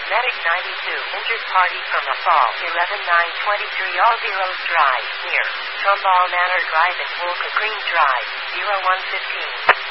Medic 92, injured party from assault, 11-9-23 All Zeros Drive, near Trumbull Manor Drive at Wolcott Green Drive, 0115.